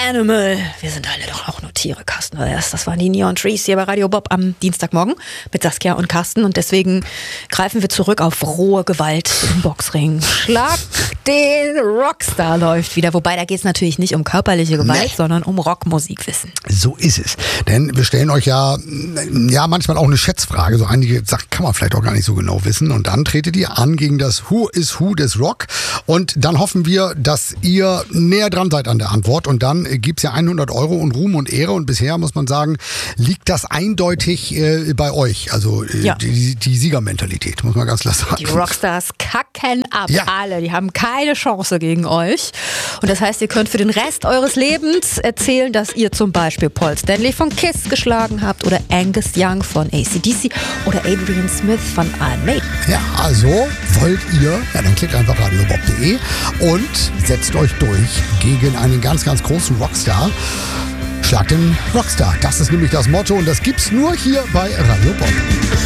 Animal. Wir sind alle doch auch nur Tiere, Carsten. Das waren die Neon Trees hier bei Radio Bob am Dienstagmorgen mit Saskia und Carsten. Und deswegen greifen wir zurück auf rohe Gewalt im Boxring. Schlag den Rockstar läuft wieder. Wobei, da geht es natürlich nicht um körperliche Gewalt, sondern um Rockmusikwissen. So ist es. Denn wir stellen euch ja manchmal auch eine Schätzfrage. So einige Sachen kann man vielleicht auch gar nicht so genau wissen. Und dann tretet ihr an gegen das Who is Who des Rock. Und dann hoffen wir, dass ihr näher dran seid an der Antwort. Und dann gibt's ja 100 € und Ruhm und Ehre. Und bisher, muss man sagen, liegt das eindeutig bei euch. Also die Siegermentalität, muss man ganz klar sagen. Die Rockstars kacken ab, alle. Die haben keine Chance gegen euch. Und das heißt, ihr könnt für den Rest eures Lebens erzählen, dass ihr zum Beispiel Paul Stanley von KISS geschlagen habt oder Angus Young von AC/DC oder Adrian Smith von Iron Maiden. Ja, also wollt ihr, dann klickt einfach radiobob.de und setzt euch durch gegen einen ganz, ganz großen Rockstar. Schlagt den Rockstar. Das ist nämlich das Motto und das gibt's nur hier bei Radio Bob.